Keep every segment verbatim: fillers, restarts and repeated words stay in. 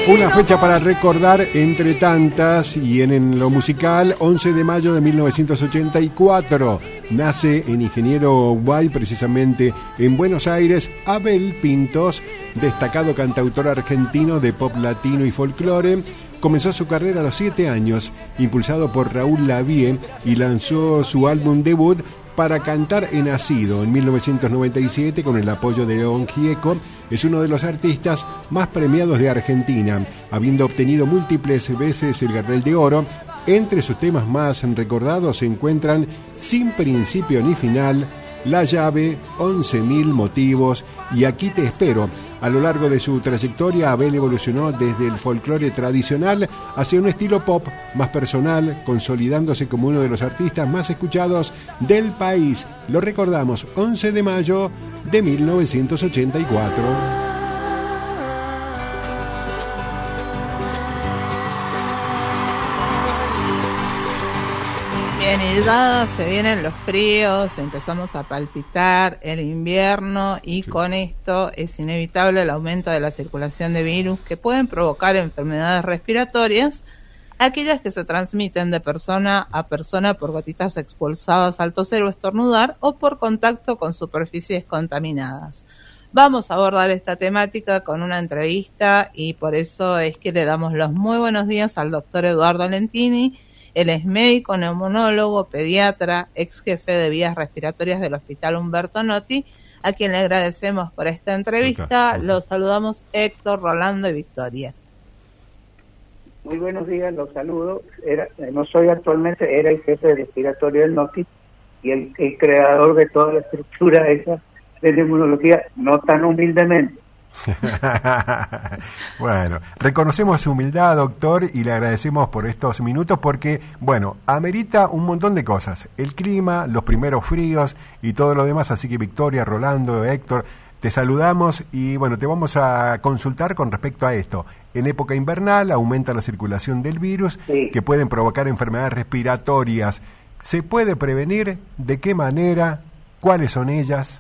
Una fecha para recordar entre tantas, y en, en lo musical, once de mayo de mil novecientos ochenta y cuatro, nace en Ingeniero Uruguay, precisamente en Buenos Aires, Abel Pintos, destacado cantautor argentino de pop latino y folclore. Comenzó su carrera a los siete años, impulsado por Raúl Lavie, y lanzó su álbum debut Para Cantar He Nacido en mil novecientos noventa y siete con el apoyo de León Gieco. Es uno de los artistas más premiados de Argentina, habiendo obtenido múltiples veces el Gardel de Oro. Entre sus temas más recordados se encuentran Sin Principio ni Final, La Llave, once mil motivos y Aquí te espero. A lo largo de su trayectoria, Abel evolucionó desde el folclore tradicional hacia un estilo pop más personal, consolidándose como uno de los artistas más escuchados del país. Lo recordamos, once de mayo de mil novecientos ochenta y cuatro. Bien, y ya se vienen los fríos, empezamos a palpitar el invierno y sí, con esto es inevitable el aumento de la circulación de virus que pueden provocar enfermedades respiratorias, aquellas que se transmiten de persona a persona por gotitas expulsadas al toser o estornudar o por contacto con superficies contaminadas. Vamos a abordar esta temática con una entrevista y por eso es que le damos los muy buenos días al doctor Eduardo Lentini. Él es médico, neumonólogo, pediatra, ex jefe de vías respiratorias del Hospital Humberto Notti, a quien le agradecemos por esta entrevista. Los saludamos Héctor, Rolando y Victoria. Muy buenos días, los saludo. Era, no soy actualmente, era el jefe de respiratorio del Notti y el, el creador de toda la estructura esa de neumonología, no tan humildemente. Bueno, reconocemos su humildad, doctor, y le agradecemos por estos minutos porque, bueno, amerita un montón de cosas. El clima, los primeros fríos y todo lo demás. Así que Victoria, Rolando, Héctor, te saludamos y, bueno, te vamos a consultar con respecto a esto. En época invernal aumenta la circulación del virus, sí, que pueden provocar enfermedades respiratorias. ¿Se puede prevenir? ¿De qué manera? ¿Cuáles son ellas?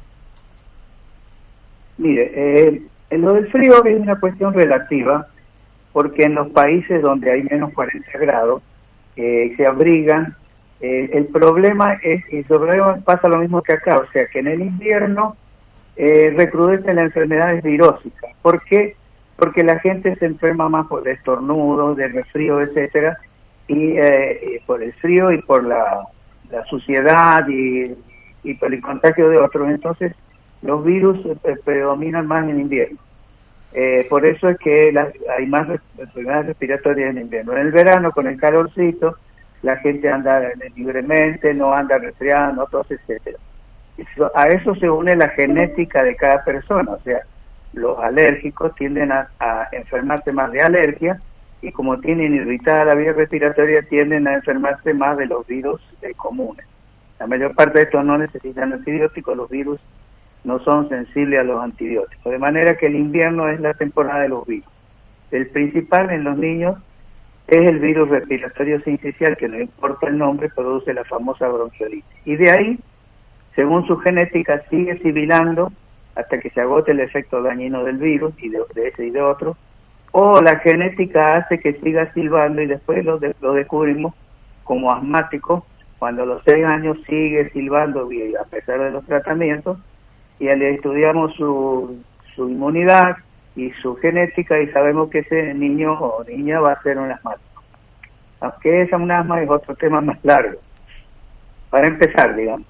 Mire, eh... lo del frío es una cuestión relativa, porque en los países donde hay menos cuarenta grados, eh, se abrigan. Eh, el problema es, y sobre todo pasa lo mismo que acá, o sea que en el invierno eh, recrudecen las enfermedades virósicas. ¿Por qué? Porque la gente se enferma más por estornudos, de resfrío, etcétera, y eh, por el frío y por la, la suciedad y, y por el contagio de otros. Entonces, los virus eh, predominan más en invierno. Eh, por eso es que la, hay más enfermedades respiratorias en invierno. En el verano, con el calorcito, la gente anda libremente, no anda resfriada, no tose, etcétera. Eso, a eso se une la genética de cada persona. O sea, los alérgicos tienden a, a enfermarse más de alergia y como tienen irritada la vía respiratoria, tienden a enfermarse más de los virus eh, comunes. La mayor parte de estos no necesitan antibióticos, los virus no son sensibles a los antibióticos, de manera que el invierno es la temporada de los virus. El principal en los niños es el virus respiratorio sincicial, que no importa el nombre, produce la famosa bronquiolitis. Y de ahí, según su genética, sigue sibilando hasta que se agote el efecto dañino del virus, y de, de ese y de otro, o la genética hace que siga silbando y después lo, de, lo descubrimos como asmático, cuando a los seis años sigue silbando y a pesar de los tratamientos, y le estudiamos su, su inmunidad y su genética y sabemos que ese niño o niña va a ser un asmático. Aunque es un asma es otro tema más largo. Para empezar, digamos.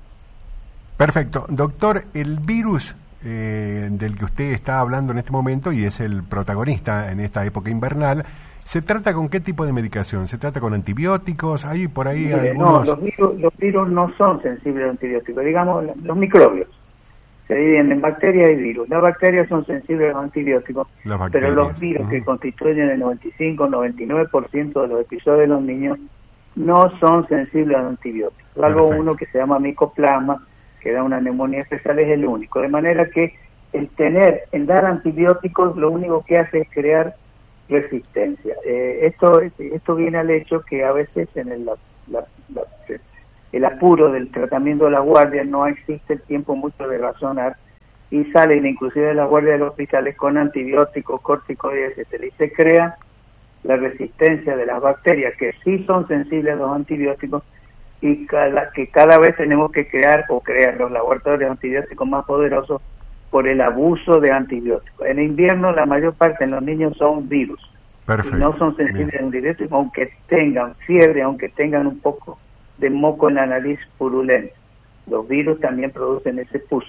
Perfecto. Doctor, el virus eh, del que usted está hablando en este momento y es el protagonista en esta época invernal, ¿se trata con qué tipo de medicación? ¿Se trata con antibióticos? ¿Hay por ahí Mire, algunos...? No, los virus, los virus no son sensibles a antibióticos. Digamos, los microbios se dividen en bacterias y virus. Las bacterias son sensibles a los antibióticos, pero los virus, uh-huh, que constituyen el noventa y cinco, noventa y nueve por ciento de los episodios de los niños, no son sensibles a los antibióticos. Salvo uno que se llama micoplasma, que da una neumonía especial, es el único. De manera que el tener, el dar antibióticos, lo único que hace es crear resistencia. Eh, esto esto viene al hecho que a veces en el, la, la, la, el apuro del tratamiento de la guardia no existe el tiempo mucho de razonar y salen inclusive de la guardia de los hospitales con antibióticos, corticoides, etcétera, y se crea la resistencia de las bacterias que sí son sensibles a los antibióticos y cada, que cada vez tenemos que crear o crear los laboratorios de antibióticos más poderosos por el abuso de antibióticos. En invierno la mayor parte de los niños son virus. Perfecto. Y no son sensibles a antibióticos, aunque tengan fiebre, aunque tengan un poco de moco en la nariz purulento. Los virus también producen ese pus.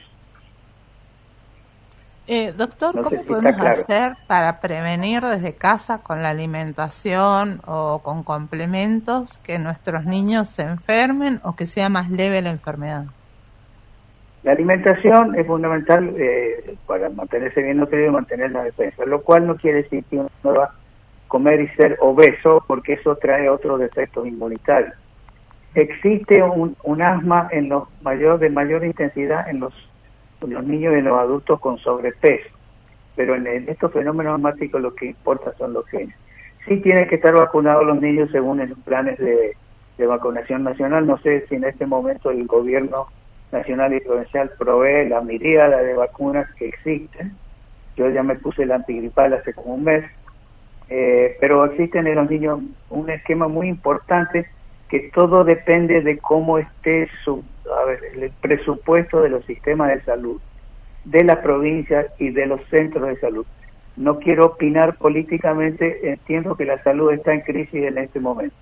Eh, doctor, no ¿cómo si podemos claro. hacer para prevenir desde casa con la alimentación o con complementos que nuestros niños se enfermen o que sea más leve la enfermedad? La alimentación es fundamental eh, para mantenerse bien nutrido y mantener la defensa, lo cual no quiere decir que uno va a comer y ser obeso, porque eso trae otros defectos inmunitarios. Existe un, un asma en los mayor, de mayor intensidad en los, en los niños y en los adultos con sobrepeso, pero en, en estos fenómenos asmáticos lo que importa son los genes. Sí tienen que estar vacunados los niños según los planes de, de vacunación nacional. No sé si en este momento el gobierno nacional y provincial provee la miríada de vacunas que existen. Yo ya me puse el antigripal hace como un mes, eh, pero existen en los niños un esquema muy importante que todo depende de cómo esté su, a ver, el presupuesto de los sistemas de salud, de las provincias y de los centros de salud. No quiero opinar políticamente, entiendo que la salud está en crisis en este momento.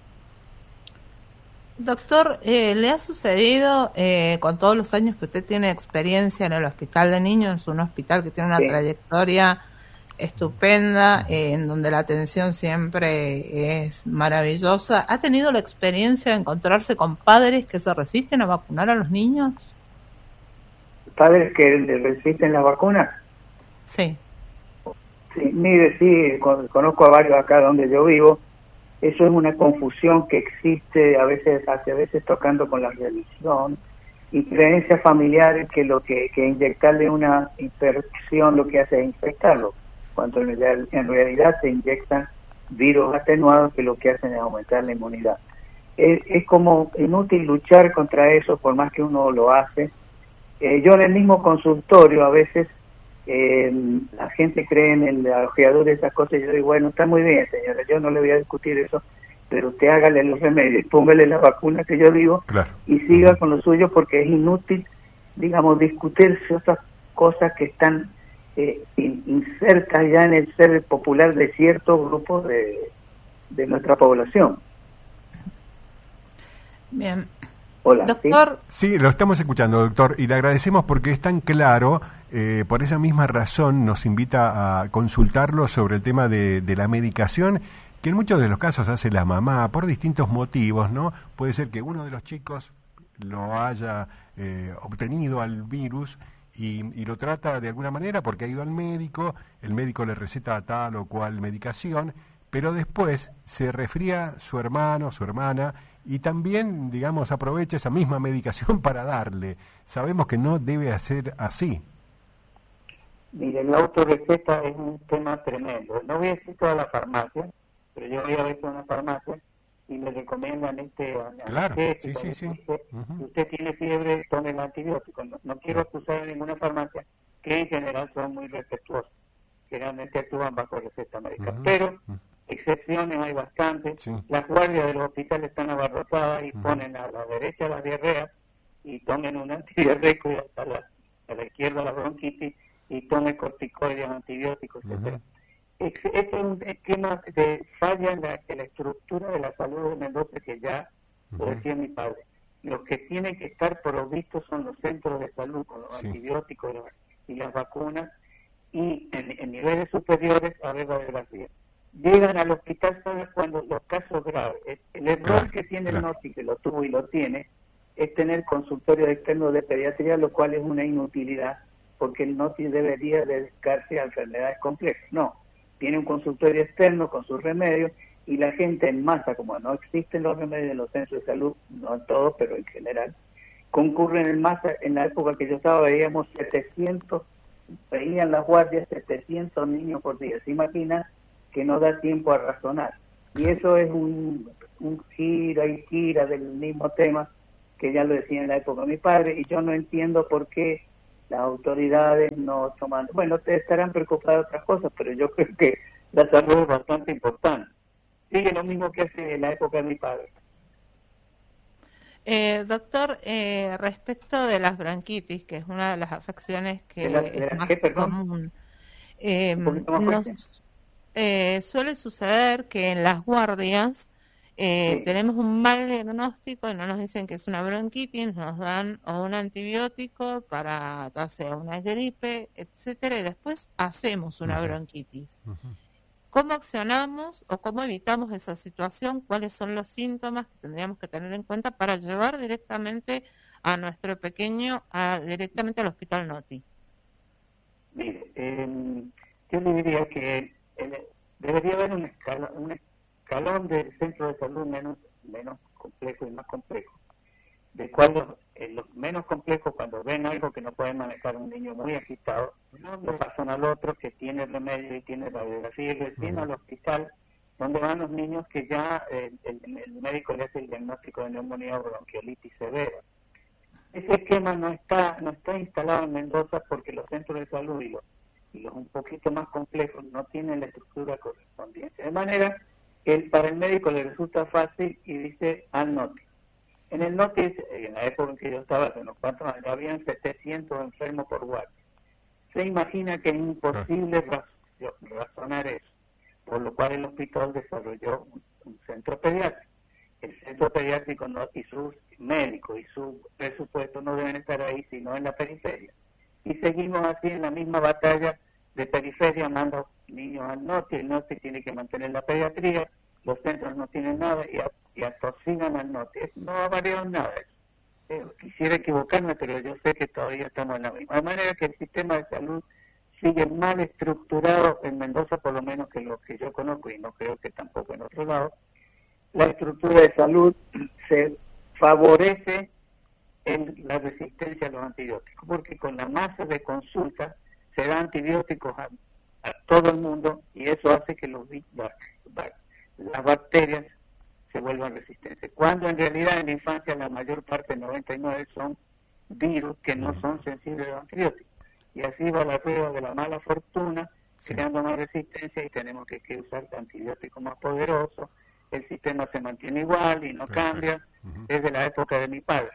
Doctor, eh, ¿le ha sucedido eh, con todos los años que usted tiene experiencia en el hospital de niños, un hospital que tiene una sí. trayectoria estupenda, eh, en donde la atención siempre es maravillosa? ¿Ha tenido la experiencia de encontrarse con padres que se resisten a vacunar a los niños? ¿Padres que le resisten las vacunas? Sí. Sí, mire, sí, conozco a varios acá donde yo vivo. Eso es una confusión que existe a veces, hace a veces tocando con la religión y creencias familiares que lo que, que inyectarle una infección lo que hace es infectarlo, cuando en realidad, en realidad se inyectan virus atenuados que lo que hacen es aumentar la inmunidad. Es, es como inútil luchar contra eso por más que uno lo hace. Eh, yo en el mismo consultorio a veces Eh, la gente cree en el ojeador de esas cosas y yo digo, bueno, está muy bien, señora, yo no le voy a discutir eso, pero usted hágale los remedios, póngale la vacuna que yo digo, claro. y siga con lo suyo, porque es inútil, digamos, discutir ciertas cosas que están eh, insertas ya en el ser popular de ciertos grupos de, de nuestra población. Bien. Hola, doctor. ¿sí? Sí, lo estamos escuchando, doctor, y le agradecemos porque es tan claro. Eh, por esa misma razón nos invita a consultarlo sobre el tema de, de la medicación, que en muchos de los casos hace la mamá por distintos motivos, ¿no? Puede ser que uno de los chicos lo haya eh, obtenido al virus y, y lo trata de alguna manera porque ha ido al médico, el médico le receta tal o cual medicación, pero después se resfría su hermano, su hermana, y también, digamos, aprovecha esa misma medicación para darle. Sabemos que no debe ser así. Mire, la autorreceta es un tema tremendo. No voy a decir toda la farmacia, pero yo voy a veces a una farmacia y me recomiendan este claro, anestésico. sí, sí, sí. Dice, uh-huh. Si usted tiene fiebre, tome el antibiótico. No, no quiero acusar a ninguna farmacia, que en general son muy respetuosos. Generalmente actúan bajo receta médica. Uh-huh. Pero uh-huh. excepciones hay bastantes. Sí. Las guardias de los hospitales están abarrotadas y uh-huh. ponen a la derecha la diarrea y tomen un antidiarreico y hasta la, a la izquierda la bronquitis y tome corticoides, antibióticos, uh-huh. etcétera. Este es un esquema de falla en la, en la estructura de la salud de Mendoza que ya uh-huh. lo decía mi padre. Los que tienen que estar provistos son los centros de salud con los sí. antibióticos y las vacunas, y en, en niveles superiores a ver la radiografía. Llegan al hospital solo cuando los casos graves. El error claro, que tiene claro. el NOTI, que lo tuvo y lo tiene, es tener consultorio externo de pediatría, lo cual es una inutilidad, porque el NOTI debería dedicarse a enfermedades complejas. No, tiene un consultorio externo con sus remedios y la gente en masa, como no existen los remedios en los centros de salud, no en todos, pero en general, concurren en masa. En la época que yo estaba veíamos setecientos, veían las guardias setecientos niños por día. Se imagina que no da tiempo a razonar. Y eso es un, un gira y gira del mismo tema que ya lo decía en la época de mi padre, y yo no entiendo por qué las autoridades no toman, bueno, te estarán preocupadas de otras cosas, pero yo creo que la salud es bastante importante. Sigue lo mismo que hace en la época de mi padre. Eh, doctor, eh, respecto de las bronquitis, que es una de las afecciones que ¿De la, de es la más qué, perdón? común, eh, ¿Un poquito más fuerte? nos, eh, suele suceder que en las guardias eh, Sí. tenemos un mal diagnóstico y no nos dicen que es una bronquitis, nos dan o un antibiótico para, ya sea una gripe, etcétera, y después hacemos una Ujú. bronquitis. Ujú. ¿Cómo accionamos o cómo evitamos esa situación? ¿Cuáles son los síntomas que tendríamos que tener en cuenta para llevar directamente a nuestro pequeño a, directamente al hospital Noti? Mire, eh, yo le diría que eh, debería haber un escalón, un escalón del centro de salud menos, menos complejo y más complejo, de cual los, eh, los menos complejos, cuando ven algo que no puede manejar un niño muy agitado, lo pasan al otro que tiene remedio y tiene radiografía y recién al hospital, donde van los niños que ya eh, el, el médico le hace el diagnóstico de neumonía o bronquiolitis severa. Ese esquema no está no está instalado en Mendoza porque los centros de salud y los, y los un poquito más complejos no tienen la estructura correspondiente. De manera que el, para el médico le resulta fácil y dice al Noti. En el Noti, en la época en que yo estaba, hace unos cuantos años, habían setecientos enfermos por guardia. Se imagina que es imposible raz razonar eso, por lo cual el hospital desarrolló un, un centro pediátrico. El centro pediátrico no, y sus médicos y su presupuesto no deben estar ahí, sino en la periferia. Y seguimos así en la misma batalla de periferia, manda niños al norte, el norte tiene que mantener la pediatría, los centros no tienen nada y, a, y atosigan al norte. No ha variado nada eso. Eh, quisiera equivocarme, pero yo sé que todavía estamos en la misma. De manera que el sistema de salud sigue mal estructurado en Mendoza, por lo menos que lo que yo conozco, y no creo que tampoco en otro lado. La estructura de salud se favorece en la resistencia a los antibióticos, porque con la masa de consultas se da antibióticos a, a todo el mundo y eso hace que los, la, las bacterias se vuelvan resistentes. Cuando en realidad en la infancia la mayor parte, el noventa y nueve, son virus que no son sensibles a los antibióticos. Y así va la rueda de la mala fortuna, sí, creando más resistencia y tenemos que, que usar antibióticos más poderosos. El sistema se mantiene igual y no Perfecto. Cambia uh-huh. desde la época de mi padre.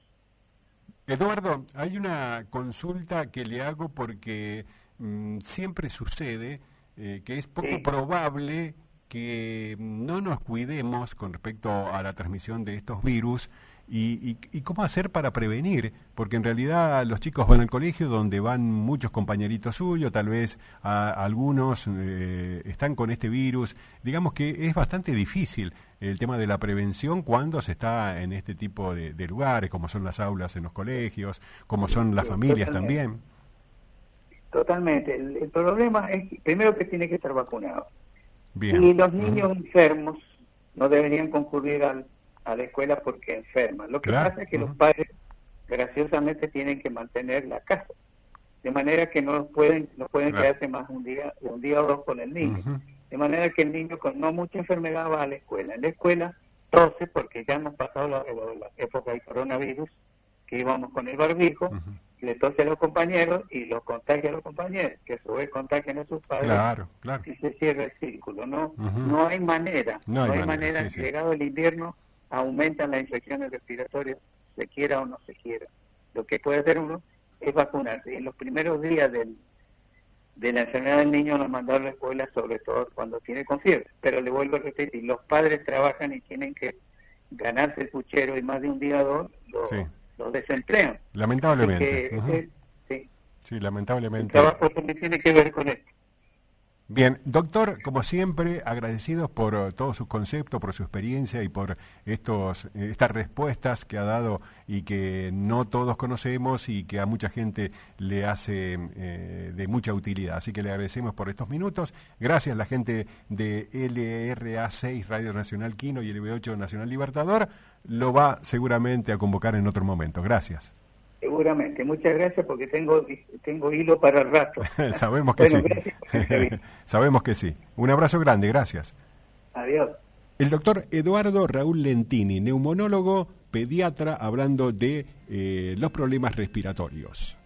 Eduardo, hay una consulta que le hago porque mmm, siempre sucede eh, que es poco sí. probable que no nos cuidemos con respecto a la transmisión de estos virus y, y, y cómo hacer para prevenir, porque en realidad los chicos van al colegio donde van muchos compañeritos suyos, tal vez a, a algunos eh, están con este virus, digamos que es bastante difícil el tema de la prevención cuando se está en este tipo de, de lugares, como son las aulas en los colegios, como son las familias Totalmente. también. Totalmente, el, el problema es primero que tiene que estar vacunado. Bien. Y los niños uh-huh. enfermos no deberían concurrir al, a la escuela porque enferman. Lo que claro. pasa es que uh-huh. los padres graciosamente tienen que mantener la casa, de manera que no pueden no pueden claro. quedarse más un día un día o dos con el niño. Uh-huh. De manera que el niño con no mucha enfermedad va a la escuela. En la escuela tose porque ya hemos pasado la, la, la época del coronavirus, que íbamos con el barbijo, uh-huh. le tose a los compañeros y los contagia a los compañeros, que a su vez contagian a sus padres. Claro, claro. Y se cierra el círculo. No, uh-huh. no hay manera, no hay no hay manera, manera sí, sí. llegado el invierno aumentan las infecciones respiratorias, se quiera o no se quiera. Lo que puede hacer uno es vacunarse. En los primeros días del, de la enfermedad del niño nos mandaron a la escuela, sobre todo cuando tiene con fiebre. Pero le vuelvo a repetir, los padres trabajan y tienen que ganarse el puchero y más de un día o dos lo, sí. lo desemplean. Lamentablemente. Que, uh-huh. es, sí. sí, lamentablemente. El trabajo también tiene que ver con esto. Bien, doctor, como siempre, agradecidos por uh, todos sus conceptos, por su experiencia y por estos estas respuestas que ha dado y que no todos conocemos y que a mucha gente le hace eh, de mucha utilidad. Así que le agradecemos por estos minutos. Gracias a la gente de L R A seis, Radio Nacional Quino y L B ocho Nacional Libertador. Lo va seguramente a convocar en otro momento. Gracias. Seguramente, muchas gracias porque tengo tengo hilo para el rato. Sabemos que bueno, sí. Sabemos que sí. Un abrazo grande, gracias. Adiós. El doctor Eduardo Raúl Lentini, neumonólogo, pediatra, hablando de eh, los problemas respiratorios.